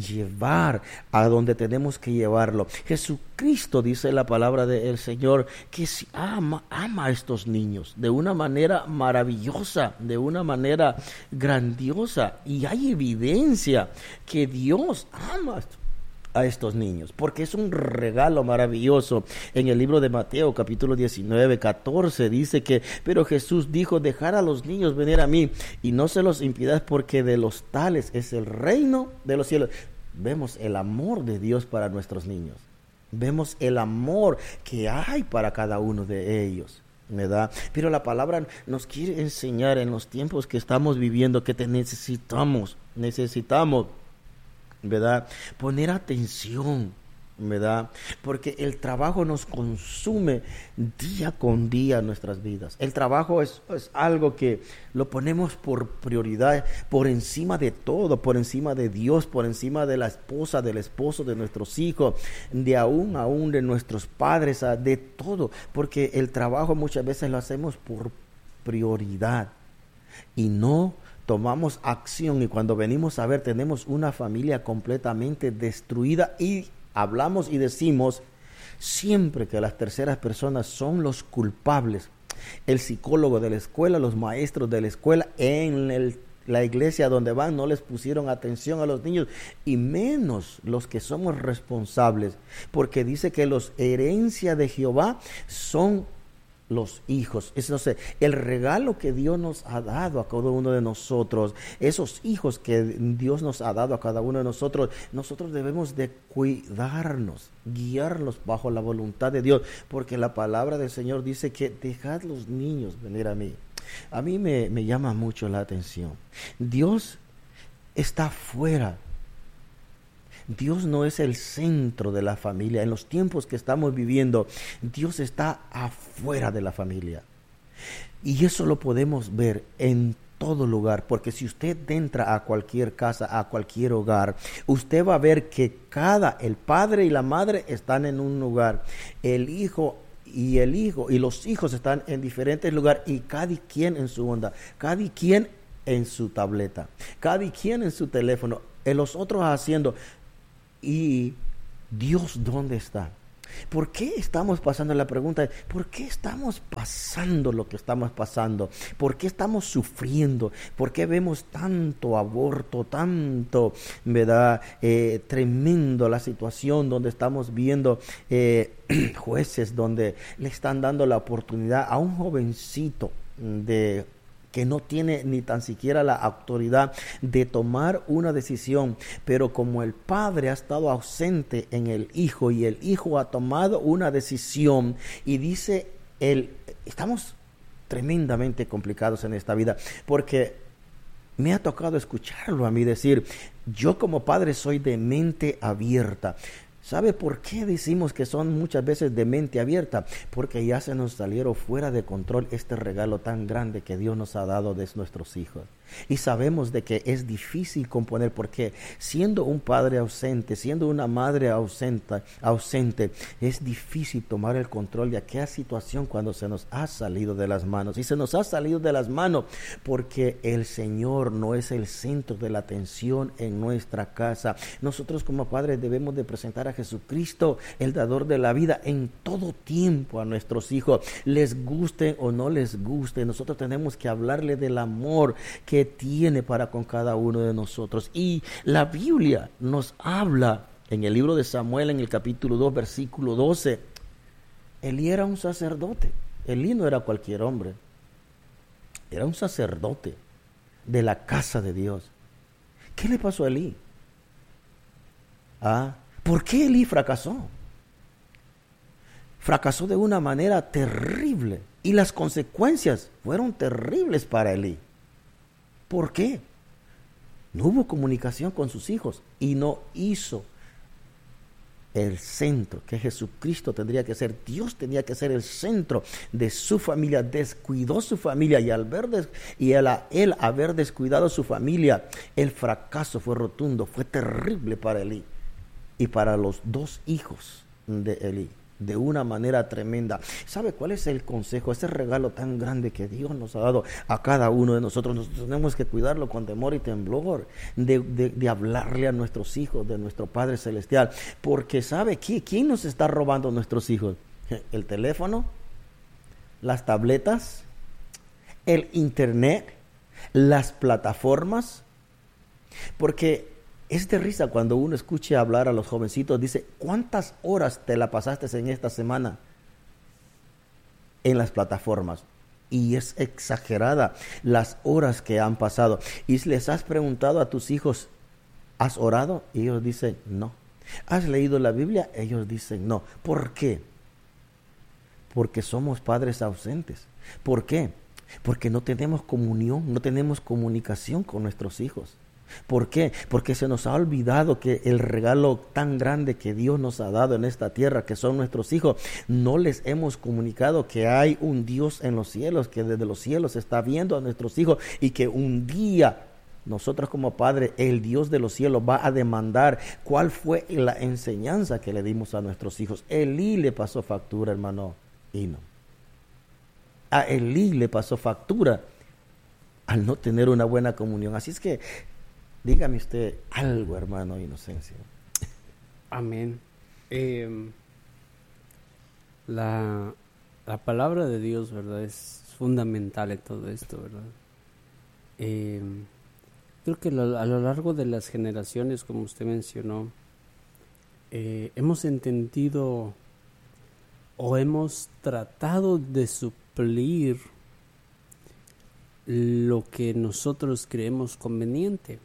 llevar a donde tenemos que llevarlo. Jesucristo, dice la palabra del Señor, que si ama, ama a estos niños de una manera maravillosa, de una manera grandiosa, y hay evidencia que Dios ama a estos niños, porque es un regalo maravilloso. En el libro de Mateo, capítulo diecinueve, catorce, dice que, pero Jesús dijo, dejad a los niños venir a mí, y no se los impidáis, porque de los tales es el reino de los cielos. Vemos el amor de Dios para nuestros niños. Vemos el amor que hay para cada uno de ellos, ¿verdad? Pero la palabra nos quiere enseñar en los tiempos que estamos viviendo que te necesitamos, necesitamos ¿verdad? Poner atención, ¿verdad? Porque el trabajo nos consume día con día en nuestras vidas. El trabajo es, es algo que lo ponemos por prioridad, por encima de todo, por encima de Dios, por encima de la esposa, del esposo, de nuestros hijos, de aún, aún de nuestros padres, de todo. Porque el trabajo muchas veces lo hacemos por prioridad y no tomamos acción, y cuando venimos a ver tenemos una familia completamente destruida, y hablamos y decimos siempre que las terceras personas son los culpables. El psicólogo de la escuela, los maestros de la escuela, en el, la iglesia donde van no les pusieron atención a los niños, y menos los que somos responsables, porque dice que los herencia de Jehová son los hijos. Es, no sé, el regalo que Dios nos ha dado a cada uno de nosotros, esos hijos que Dios nos ha dado a cada uno de nosotros, nosotros debemos de cuidarnos, guiarlos bajo la voluntad de Dios, porque la palabra del Señor dice que dejad los niños venir a mí. A mí me, me llama mucho la atención. Dios está fuera. Dios no es el centro de la familia. En los tiempos que estamos viviendo, Dios está afuera de la familia. Y eso lo podemos ver en todo lugar, porque si usted entra a cualquier casa, a cualquier hogar, usted va a ver que cada, el padre y la madre están en un lugar, el hijo y el hijo y los hijos están en diferentes lugares, y cada quien en su onda, cada quien en su tableta, cada quien en su teléfono, en los otros haciendo. ¿Y Dios dónde está? ¿Por qué estamos pasando? La pregunta es, ¿por qué estamos pasando lo que estamos pasando? ¿Por qué estamos sufriendo? ¿Por qué vemos tanto aborto, tanto, ¿verdad? Eh, tremendo la situación donde estamos viendo eh, jueces donde le están dando la oportunidad a un jovencito de que no tiene ni tan siquiera la autoridad de tomar una decisión, pero como el padre ha estado ausente en el hijo y el hijo ha tomado una decisión, y dice él, estamos tremendamente complicados en esta vida, porque me ha tocado escucharlo a mí decir, yo como padre soy de mente abierta. ¿Sabe por qué decimos que son muchas veces de mente abierta? Porque ya se nos salieron fuera de control este regalo tan grande que Dios nos ha dado de nuestros hijos. Y sabemos de que es difícil componer, porque siendo un padre ausente, siendo una madre ausente, ausente, es difícil tomar el control de aquella situación cuando se nos ha salido de las manos. Y se nos ha salido de las manos porque el Señor no es el centro de la atención en nuestra casa. Nosotros como padres debemos de presentar a Jesucristo, el dador de la vida, en todo tiempo a nuestros hijos, les guste o no les guste. Nosotros tenemos que hablarle del amor que tiene para con cada uno de nosotros. Y la Biblia nos habla en el libro de Samuel, en el capítulo dos, versículo doce. Elí era un sacerdote. Elí no era cualquier hombre, era un sacerdote de la casa de Dios. ¿Qué le pasó a Elí? Ah, ¿por qué Elí fracasó? Fracasó de una manera terrible, y las consecuencias fueron terribles para Elí. ¿Por qué? No hubo comunicación con sus hijos y no hizo el centro que Jesucristo tendría que ser. Dios tenía que ser el centro de su familia. Descuidó su familia, y al ver des, y al él haber descuidado su familia, el fracaso fue rotundo, fue terrible para Elí y para los dos hijos de Elí, de una manera tremenda. ¿Sabe cuál es el consejo? Ese regalo tan grande que Dios nos ha dado a cada uno de nosotros. Nosotros tenemos que cuidarlo con temor y temblor, de, de, de hablarle a nuestros hijos de nuestro Padre Celestial, porque ¿sabe qué? ¿Quién nos está robando nuestros hijos? El teléfono, las tabletas, el internet, las plataformas. Porque es de risa cuando uno escucha hablar a los jovencitos, dice, ¿cuántas horas te la pasaste en esta semana en las plataformas? Y es exagerada las horas que han pasado. Y les has preguntado a tus hijos, ¿has orado? Y ellos dicen, no. ¿Has leído la Biblia? Ellos dicen, no. ¿Por qué? Porque somos padres ausentes. ¿Por qué? Porque no tenemos comunión, no tenemos comunicación con nuestros hijos. ¿Por qué? Porque se nos ha olvidado que el regalo tan grande que Dios nos ha dado en esta tierra, que son nuestros hijos, no les hemos comunicado que hay un Dios en los cielos, que desde los cielos está viendo a nuestros hijos, y que un día nosotros como padres, el Dios de los cielos va a demandar cuál fue la enseñanza que le dimos a nuestros hijos. Elí le pasó factura, hermano Hino. A Elí le pasó factura al no tener una buena comunión. Así es que dígame usted algo, hermano Inocencio. Amén. Eh, la, la palabra de Dios, ¿verdad? Es fundamental en todo esto, ¿verdad? Eh, creo que lo, a lo largo de las generaciones, como usted mencionó, eh, hemos entendido o hemos tratado de suplir lo que nosotros creemos conveniente.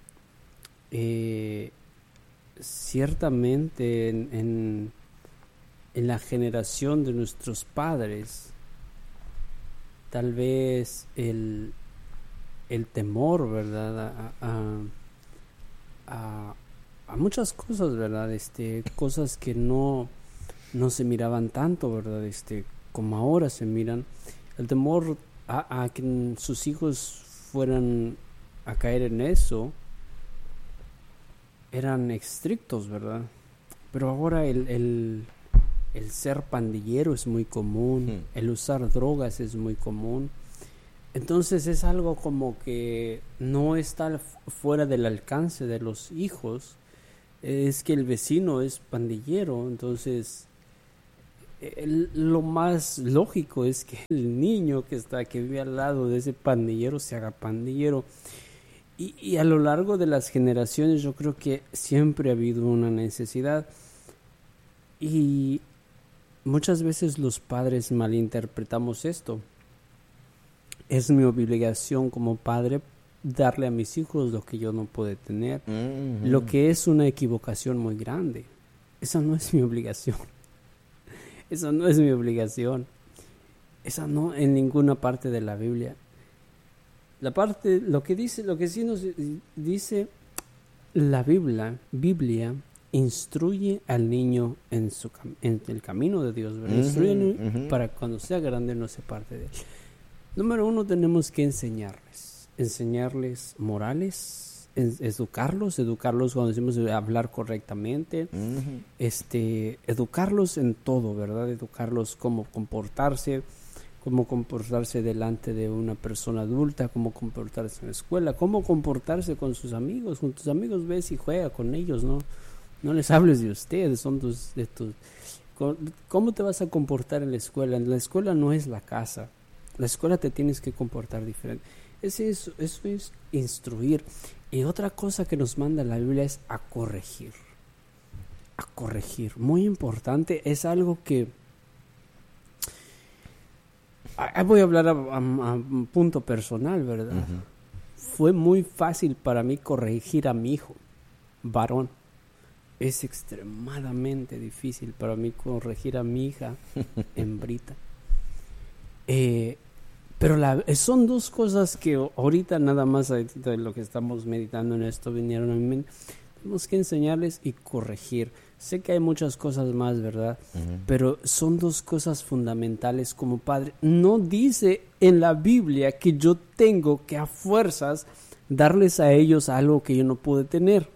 Eh, ciertamente en, en, en la generación de nuestros padres, tal vez el, el temor, ¿verdad?, a, a, a, a muchas cosas, ¿verdad? Este, cosas que no, no se miraban tanto, ¿verdad? Este, como ahora se miran. El temor a, a que sus hijos fueran a caer en eso, eran estrictos, ¿verdad? Pero ahora el, el, el ser pandillero es muy común, mm. el usar drogas es muy común. Entonces es algo como que no está fuera del alcance de los hijos. Es que el vecino es pandillero, entonces el, lo más lógico es que el niño que está que vive al lado de ese pandillero se haga pandillero. Y, y a lo largo de las generaciones yo creo que siempre ha habido una necesidad. Y muchas veces los padres malinterpretamos esto. Es mi obligación como padre darle a mis hijos lo que yo no puedo tener, mm-hmm. lo que es una equivocación muy grande. Esa no es mi obligación. Esa no es mi obligación. Esa no en ninguna parte de la Biblia. La parte, lo que dice, lo que sí nos dice la Biblia, Biblia instruye al niño en su en el camino de Dios, ¿verdad? Mm-hmm. Instruye mm-hmm. para cuando sea grande no se parte de él. Número uno, tenemos que enseñarles, enseñarles morales, en, educarlos, educarlos cuando decimos hablar correctamente, uh-huh. este, educarlos en todo, ¿verdad? Educarlos cómo comportarse, cómo comportarse delante de una persona adulta, cómo comportarse en la escuela, cómo comportarse con sus amigos, con tus amigos ves y juega con ellos, ¿no? No les hables de ustedes, son tus, de tus, ¿cómo te vas a comportar en la escuela? En la escuela no es la casa. La escuela te tienes que comportar diferente. Eso es, eso es instruir. Y otra cosa que nos manda la Biblia es a corregir. A corregir. Muy importante. Es algo que... Ah, voy a hablar a, a, a un punto personal, ¿verdad? Uh-huh. Fue muy fácil para mí corregir a mi hijo, varón. Es extremadamente difícil para mí corregir a mi hija, hembrita. Eh... Pero la, son dos cosas que ahorita nada más de lo que estamos meditando en esto vinieron a mi mente. Tenemos que enseñarles y corregir. Sé que hay muchas cosas más, ¿verdad? Uh-huh. Pero son dos cosas fundamentales como padre. No dice en la Biblia que yo tengo que a fuerzas darles a ellos algo que yo no pude tener.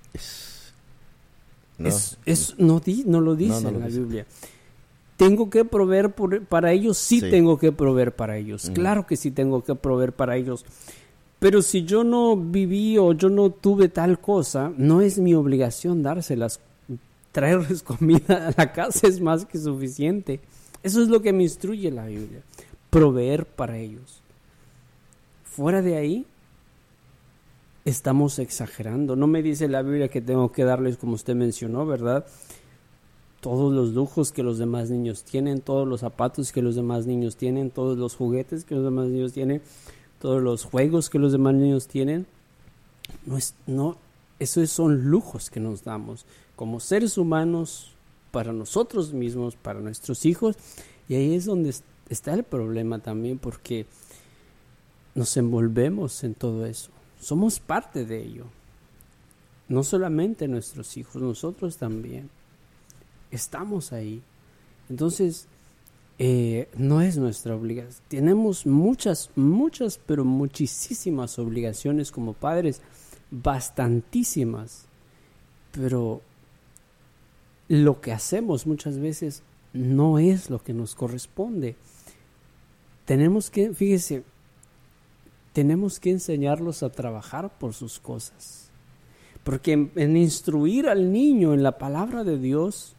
No, es, es, no, di, no lo dice no, no en lo la dice. Biblia. Tengo que proveer por, para ellos, sí, sí tengo que proveer para ellos. Uh-huh. Claro que sí tengo que proveer para ellos. Pero si yo no viví o yo no tuve tal cosa, no es mi obligación dárselas. Traerles comida a la casa es más que suficiente. Eso es lo que me instruye la Biblia. Proveer para ellos. Fuera de ahí, estamos exagerando. No me dice la Biblia que tengo que darles como usted mencionó, ¿verdad? Todos los lujos que los demás niños tienen, todos los zapatos que los demás niños tienen, todos los juguetes que los demás niños tienen, todos los juegos que los demás niños tienen. No es, no, esos son lujos que nos damos como seres humanos para nosotros mismos, para nuestros hijos. Y ahí es donde está el problema también, porque nos envolvemos en todo eso. Somos parte de ello. No solamente nuestros hijos, nosotros también. Estamos ahí. Entonces, eh, no es nuestra obligación. Tenemos muchas, muchas, pero muchísimas obligaciones como padres, bastantísimas. Pero lo que hacemos muchas veces no es lo que nos corresponde. Tenemos que, fíjese, tenemos que enseñarlos a trabajar por sus cosas. Porque en, en instruir al niño en la palabra de Dios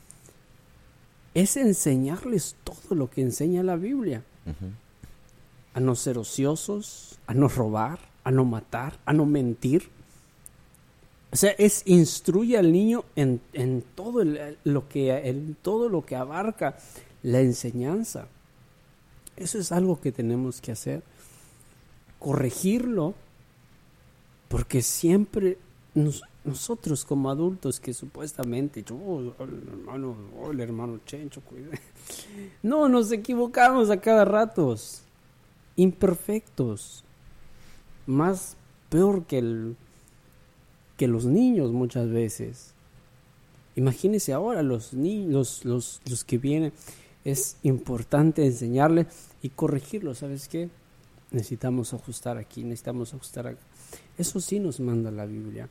es enseñarles todo lo que enseña la Biblia. Uh-huh. A no ser ociosos, a no robar, a no matar, a no mentir. O sea, es instruye al niño en, en todo el, lo que en todo lo que abarca la enseñanza. Eso es algo que tenemos que hacer. Corregirlo, porque siempre nos, nosotros como adultos que supuestamente yo, oh, el hermano, oh, el hermano Chencho, cuide. No, nos equivocamos a cada rato, imperfectos, más peor que el que los niños muchas veces. Imagínense ahora los niños, los, los, los que vienen. Es importante enseñarles y corregirlos. ¿Sabes qué? Necesitamos ajustar aquí, necesitamos ajustar acá. Eso sí nos manda la Biblia.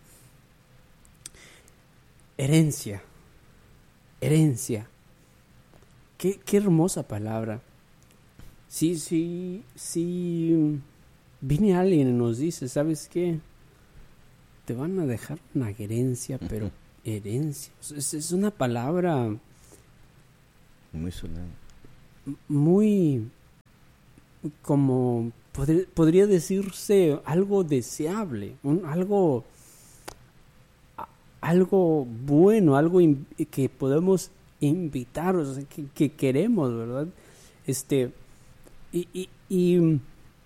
Herencia. Herencia. Qué, qué hermosa palabra. Si, si, si viene alguien y nos dice, ¿sabes qué? Te van a dejar una herencia, pero herencia. Es, es una palabra muy sonada. Muy, como, podría, podría decirse algo deseable, un, algo, algo bueno, algo in, que podemos invitar, o sea, que, que queremos, ¿verdad? Este, y, y, y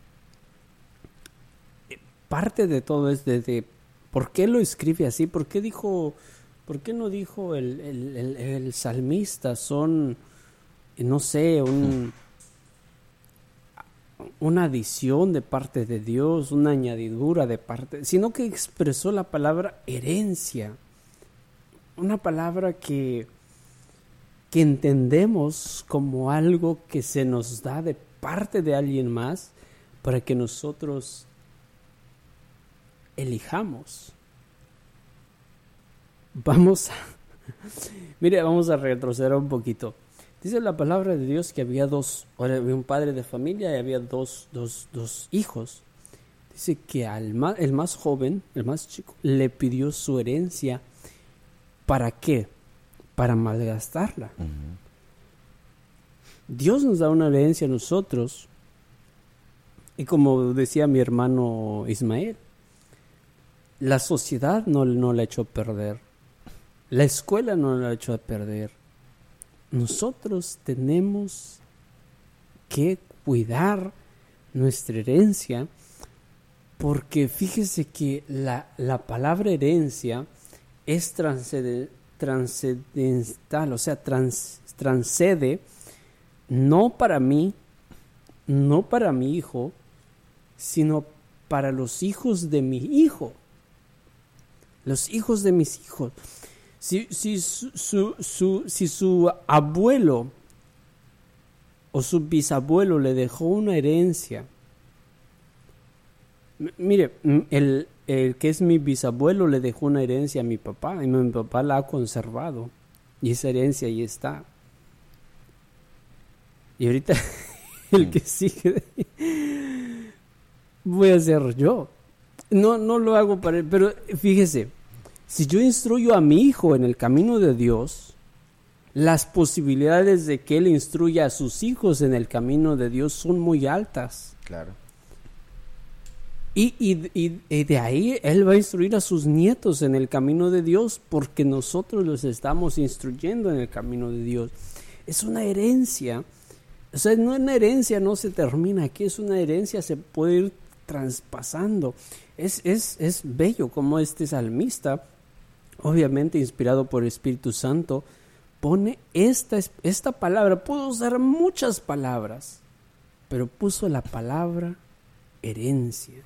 parte de todo es de, de ¿por qué lo escribe así? ¿Por qué dijo, por qué no dijo el, el, el, el salmista? Son, no sé, un, una adición de parte de Dios, una añadidura de parte, sino que expresó la palabra herencia, una palabra que, que entendemos como algo que se nos da de parte de alguien más para que nosotros elijamos. Vamos a, mire, vamos a retroceder un poquito. Dice la palabra de Dios que había dos, había un padre de familia y había dos, dos, dos hijos. Dice que al más, el más joven, el más chico, le pidió su herencia. ¿Para qué? Para malgastarla. Uh-huh. Dios nos da una herencia a nosotros. Y como decía mi hermano Ismael, la sociedad no, no la echó a perder. La escuela no la echó a perder. Nosotros tenemos que cuidar nuestra herencia, porque fíjese que la, la palabra herencia es transcende, transcendental, o sea, trans, transcede no para mí, no para mi hijo, sino para los hijos de mi hijo, los hijos de mis hijos. Si, si, su, su, su, si su abuelo o su bisabuelo le dejó una herencia, m- mire, el, el que es mi bisabuelo le dejó una herencia a mi papá y mi papá la ha conservado y esa herencia ahí está. Y ahorita el que sigue voy a ser yo. No, no lo hago para él, pero fíjese. Si yo instruyo a mi hijo en el camino de Dios, las posibilidades de que él instruya a sus hijos en el camino de Dios son muy altas. Claro. Y, y, y, y de ahí él va a instruir a sus nietos en el camino de Dios porque nosotros los estamos instruyendo en el camino de Dios. Es una herencia. O sea, no, una herencia no se termina aquí, es una herencia, se puede ir traspasando. Es, es, es bello como este salmista, obviamente inspirado por el Espíritu Santo, pone esta, esta palabra. Pudo usar muchas palabras, pero puso la palabra herencia.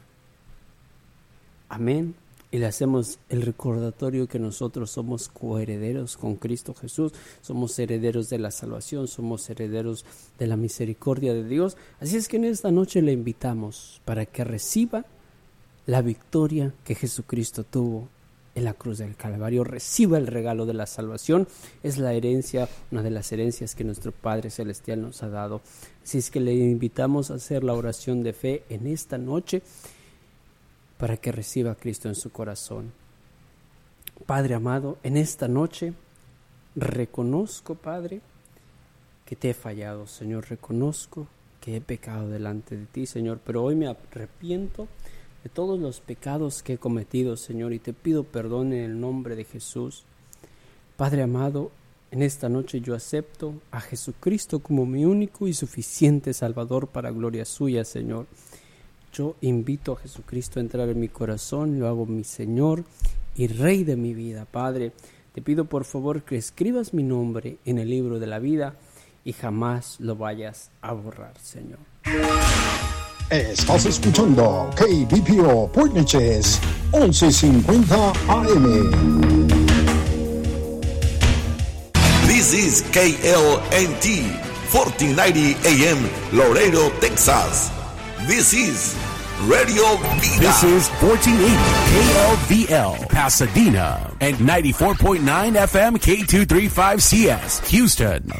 Amén. Y le hacemos el recordatorio que nosotros somos coherederos con Cristo Jesús, somos herederos de la salvación, somos herederos de la misericordia de Dios. Así es que en esta noche le invitamos para que reciba la victoria que Jesucristo tuvo en la cruz del Calvario, reciba el regalo de la salvación. Es la herencia, una de las herencias que nuestro Padre Celestial nos ha dado. Así es que le invitamos a hacer la oración de fe en esta noche para que reciba a Cristo en su corazón. Padre amado, en esta noche reconozco, Padre, que te he fallado, Señor. Reconozco que he pecado delante de ti, Señor, pero hoy me arrepiento de todos los pecados que he cometido, Señor, y te pido perdón en el nombre de Jesús. Padre amado, en esta noche yo acepto a Jesucristo como mi único y suficiente Salvador para gloria suya, Señor. Yo invito a Jesucristo a entrar en mi corazón, lo hago mi Señor y Rey de mi vida. Padre, te pido por favor que escribas mi nombre en el libro de la vida y jamás lo vayas a borrar, Señor. Estás escuchando K B P O Point Neches once cincuenta A M. This is K L N T fourteen ninety A M Laredo, Texas. This is Radio Vida. This is fourteen eighty K L V L Pasadena and ninety-four point nine F M K two thirty-five C S Houston.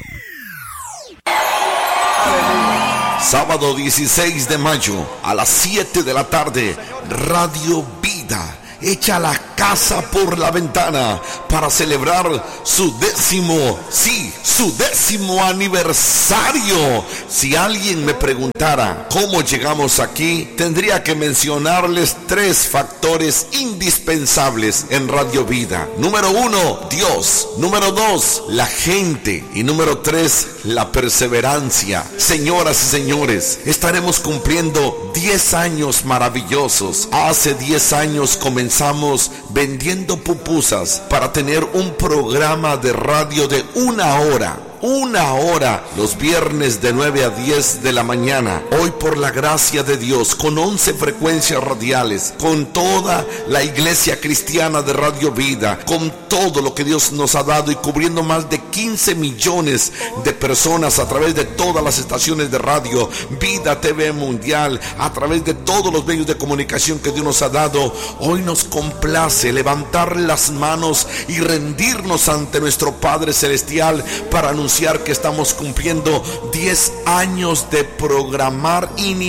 Sábado dieciséis de mayo a las siete de la tarde, Radio Vida echa la casa por la ventana para celebrar su décimo, sí, su décimo aniversario. Si alguien me preguntara cómo llegamos aquí, tendría que mencionarles tres factores indispensables en Radio Vida. Número uno, Dios. Número dos, la gente. Y número tres, la perseverancia. Señoras y señores, estaremos cumpliendo diez años maravillosos. Hace diez años comenzamos vendiendo pupusas para tener un programa de radio de una hora. Una hora los viernes de nueve a diez de la mañana. Hoy, por la gracia de Dios, con once frecuencias radiales, con toda la iglesia cristiana de Radio Vida, con todo lo que Dios nos ha dado y cubriendo más de quince millones de personas a través de todas las estaciones de radio, Vida T V Mundial, a través de todos los medios de comunicación que Dios nos ha dado. Hoy nos complace levantar las manos y rendirnos ante nuestro Padre Celestial para anunciar que estamos cumpliendo diez años de programar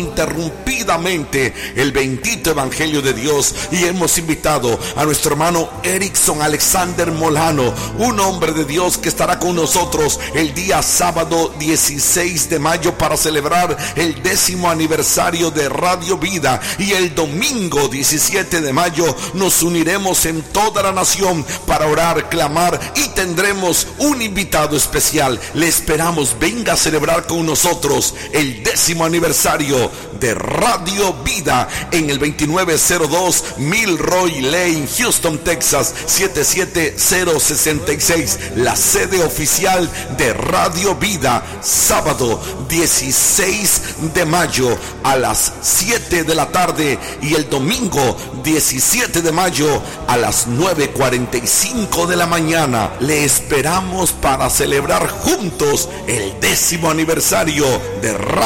ininterrumpidamente el bendito Evangelio de Dios, y hemos invitado a nuestro hermano Erickson Alexander Molano, un hombre de Dios que estará con nosotros el día sábado dieciséis de mayo para celebrar el décimo aniversario de Radio Vida, y el domingo diecisiete de mayo nos uniremos en toda la nación para orar, clamar, y tendremos un invitado especial. Le esperamos, venga a celebrar con nosotros el décimo aniversario de Radio Vida en el veintinueve cero dos Milroy Lane, Houston, Texas siete siete cero seis seis, la sede oficial de Radio Vida. Sábado dieciséis de mayo a las siete de la tarde y el domingo diecisiete de mayo a las nueve cuarenta y cinco de la mañana. Le esperamos para celebrar juntos el décimo aniversario de Radio